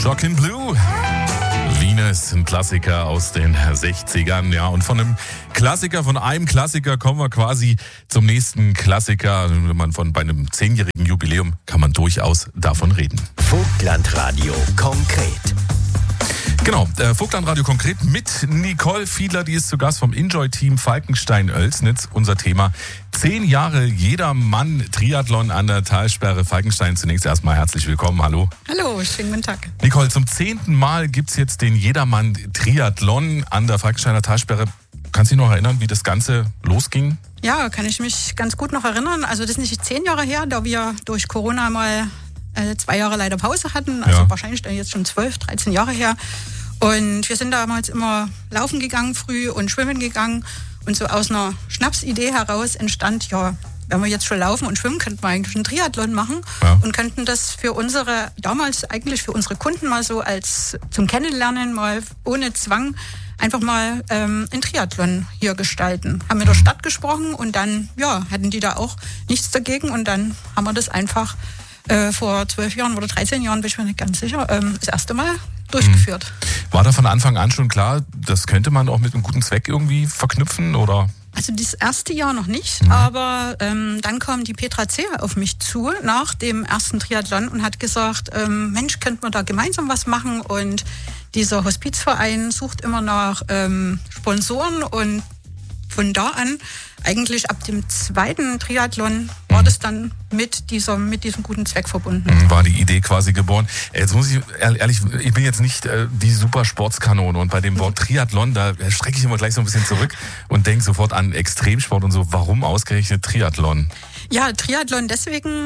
Shocking Blue. Venus, ein Klassiker aus den 60ern, ja. Und von einem Klassiker kommen wir quasi zum nächsten Klassiker. Bei einem 10-jährigen Jubiläum kann man durchaus davon reden. Vogtlandradio konkret. Genau, Vogtlandradio konkret mit Nicole Fiedler, die ist zu Gast vom Enjoy-Team Falkenstein-Oelsnitz. Unser Thema: 10 Jahre Jedermann-Triathlon an der Talsperre Falkenstein. Zunächst erstmal herzlich willkommen, hallo. Hallo, schönen guten Tag. Nicole, zum 10. Mal gibt's jetzt den Jedermann-Triathlon an der Falkensteiner Talsperre. Kannst du dich noch erinnern, wie das Ganze losging? Ja, kann ich mich ganz gut noch erinnern. Also das ist nicht 10 Jahre her, da wir durch Corona mal 2 Jahre leider Pause hatten. Also wahrscheinlich dann jetzt schon 12, 13 Jahre her. Und wir sind damals immer laufen gegangen früh und schwimmen gegangen. Und so aus einer Schnapsidee heraus entstand, ja, wenn wir jetzt schon laufen und schwimmen, könnten wir eigentlich einen Triathlon machen. Ja. Und könnten das damals eigentlich für unsere Kunden mal so als zum Kennenlernen, mal ohne Zwang, einfach mal einen Triathlon hier gestalten. Haben mit der Stadt gesprochen und dann, ja, hatten die da auch nichts dagegen. Und dann haben wir das einfach vor 12 Jahren oder 13 Jahren, bin ich mir nicht ganz sicher, das erste Mal durchgeführt. War da von Anfang an schon klar, das könnte man auch mit einem guten Zweck irgendwie verknüpfen, oder? Also das erste Jahr noch nicht, aber dann kam die Petra Zehe auf mich zu nach dem ersten Triathlon und hat gesagt, Mensch, könnten wir da gemeinsam was machen? Und dieser Hospizverein sucht immer nach Sponsoren und von da an, eigentlich ab dem 2. Triathlon, war das dann mit diesem guten Zweck verbunden. War die Idee quasi geboren. Jetzt muss ich ehrlich, ich bin jetzt nicht die super Sportskanone und bei dem Wort Triathlon, da strecke ich immer gleich so ein bisschen zurück und denke sofort an Extremsport und so. Warum ausgerechnet Triathlon? Ja, Triathlon deswegen,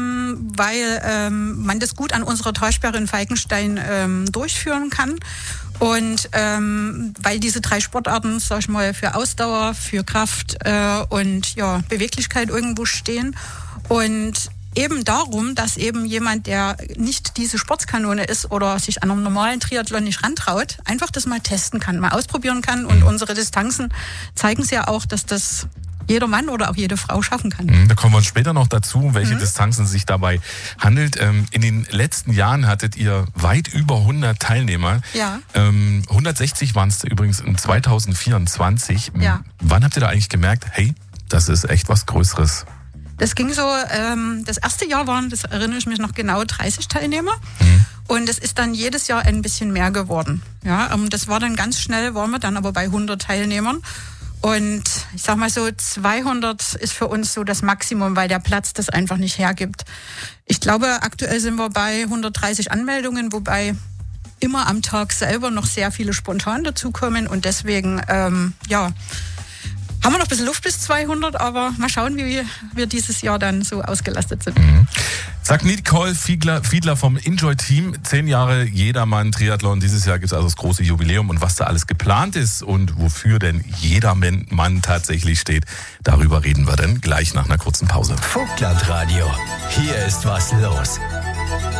weil man das gut an unserer Talsperre in Falkenstein durchführen kann. Und weil diese 3 Sportarten, sag ich mal, für Ausdauer, für Kraft und ja, Beweglichkeit irgendwo stehen. Und eben darum, dass eben jemand, der nicht diese Sportskanone ist oder sich an einem normalen Triathlon nicht rantraut, einfach das mal testen kann, mal ausprobieren kann. Und unsere Distanzen zeigen es ja auch, dass das jeder Mann oder auch jede Frau schaffen kann. Da kommen wir später noch dazu, welche Distanzen es sich dabei handelt. In den letzten Jahren hattet ihr weit über 100 Teilnehmer. Ja. 160 waren es übrigens in 2024. Ja. Wann habt ihr da eigentlich gemerkt, hey, das ist echt was Größeres? Das ging so, das erste Jahr waren, das erinnere ich mich noch genau, 30 Teilnehmer. Und es ist dann jedes Jahr ein bisschen mehr geworden. Ja, das war dann ganz schnell, waren wir dann aber bei 100 Teilnehmern. Und ich sag mal so, 200 ist für uns so das Maximum, weil der Platz das einfach nicht hergibt. Ich glaube, aktuell sind wir bei 130 Anmeldungen, wobei immer am Tag selber noch sehr viele spontan dazukommen. Und deswegen, haben wir noch ein bisschen Luft bis 200, aber mal schauen, wie wir dieses Jahr dann so ausgelastet sind. Sagt Nicole Fiedler vom Enjoy-Team. 10 Jahre Jedermann-Triathlon. Dieses Jahr gibt es also das große Jubiläum. Und was da alles geplant ist und wofür denn Jedermann tatsächlich steht, darüber reden wir dann gleich nach einer kurzen Pause. Vogtlandradio. Hier ist was los.